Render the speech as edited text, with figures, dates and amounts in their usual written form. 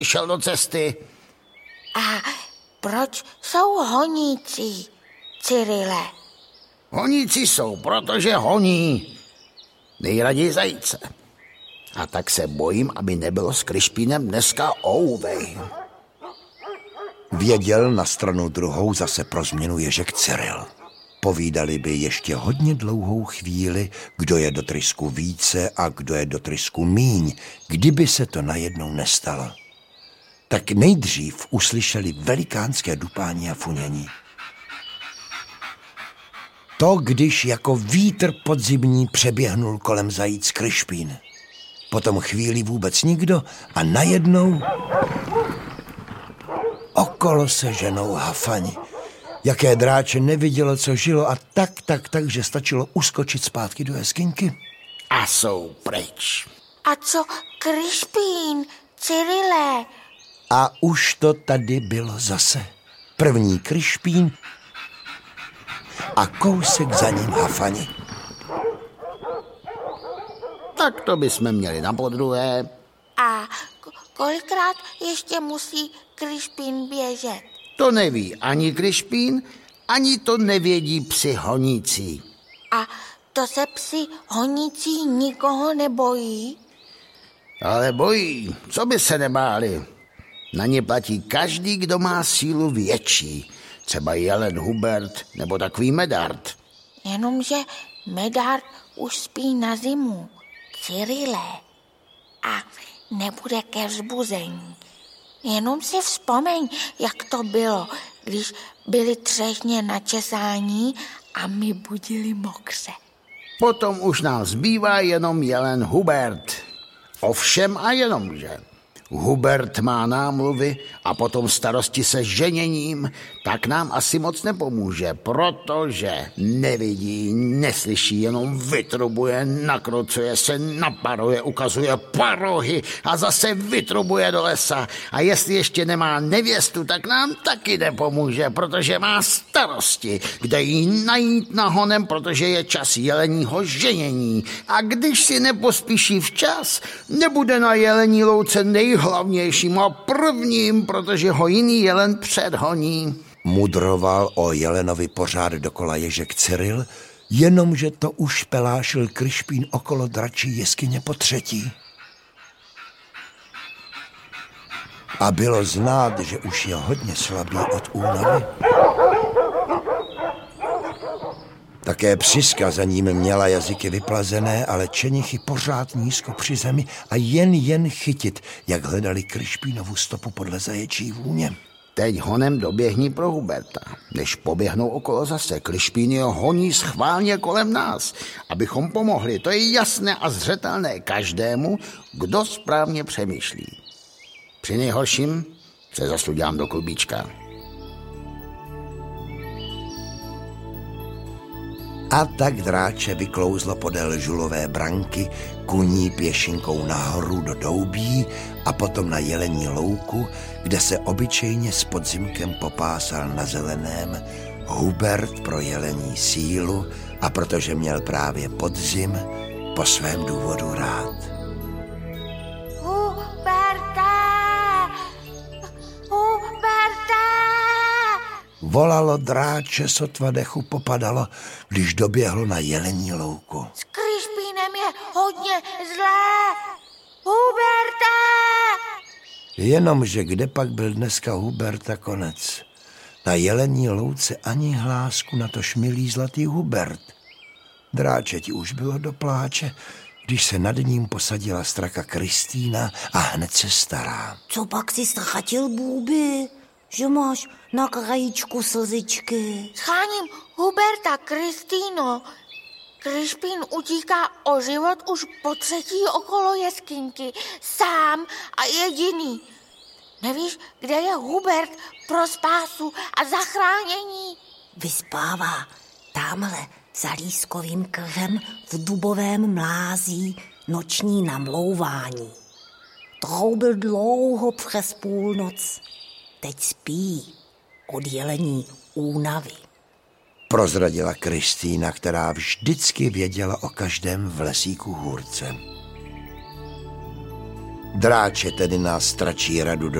šel do cesty. A proč jsou honíci, Cyrile? Honíci jsou, protože honí. Nejraději zajíce. A tak se bojím, aby nebylo s Krišpínem dneska ouvej. Věděl na stranu druhou zase pro změnu Ježek Cyril. Povídali by ještě hodně dlouhou chvíli, kdo je do trysku více a kdo je do trysku míň, kdyby se to najednou nestalo. Tak nejdřív uslyšeli velikánské dupání a funění. To, když jako vítr podzimní přeběhnul kolem zajíc Krišpín. Potom chvíli vůbec nikdo a najednou okolo se ženou hafani. Jaké dráče nevidělo, co žilo a tak, že stačilo uskočit zpátky do jeskyňky. A jsou pryč. A co Krišpín, Cyrile? A už to tady bylo zase. První Krišpín a kousek za ním hafani. Tak to bychom měli na podruhé. A kolikrát ještě musí Krišpín běžet? To neví ani Krišpín, ani to nevědí psi honící. A to se psi honící nikoho nebojí? Ale bojí, co by se nebáli. Na ně platí každý, kdo má sílu větší. Třeba jelen Hubert nebo takový Medard. Jenomže Medard už spí na zimu, Cyrile. A nebude ke vzbuzení. Jenom si vzpomeň, jak to bylo, když byli třešně na česání a my budili mokře. Potom už nám zbývá jenom jelen Hubert. Ovšem a jenomže. Hubert má námluvy a potom starosti se ženěním, tak nám asi moc nepomůže, protože nevidí, neslyší, jenom vytrubuje, nakrucuje se, naparuje, ukazuje parohy a zase vytrubuje do lesa. A jestli ještě nemá nevěstu, tak nám taky nepomůže, protože má starosti, kde jí najít nahonem, protože je čas jeleního ženění. A když si nepospíší včas, nebude na jelení louce nejhlavnějším a prvním, protože ho jiný jelen předhoní. Mudroval o jelenovi pořád dokola Ježek Cyril, jenomže to už pelášil Krišpín okolo dračí jeskyně po třetí. A bylo znát, že už je hodně slabý od únavy. Také Přiska za ním měla jazyky vyplazené, ale čenichy pořád nízko při zemi a jen chytit, jak hledali Krišpínovu stopu podle zaječí vůně. Teď honem doběhni pro Huberta. Než poběhnou okolo zase, Krišpín je honí schválně kolem nás, abychom pomohli. To je jasné a zřetelné každému, kdo správně přemýšlí. Při nejhorším se zasludám do klubíčka. A tak dráče vyklouzlo podél žulové branky, kuní pěšinkou nahoru do doubí a potom na jelení louku, kde se obyčejně s podzimkem popásal na zeleném Hubert pro jelení sílu a protože měl právě podzim, po svém důvodu rád. Volalo dráče, sotva dechu popadalo, když doběhlo na jelení louku. S Krišpínem je hodně zlé. Huberte! Jenomže kde pak byl dneska Huberta konec? Na jelení louce ani hlásku, natož milý zlatý Hubert. Dráčeti už bylo do pláče, když se nad ním posadila straka Kristýna a hned se stará. Co pak si stratil, Bůby? Že máš na krajíčku slzičky. Scháním Huberta, Kristýno. Krišpín utíká o život už po třetí okolo jeskyňky. Sám a jediný. Nevíš, kde je Hubert pro spásu a zachránění? Vyspává támhle za lískovým krhem v dubovém mlází noční namlouvání. Troubil dlouho přes půlnoc. Teď spí od jelení únavy. Prozradila Kristýna, která vždycky věděla o každém v lesíku hůrce. Dráče tedy nás stračí radu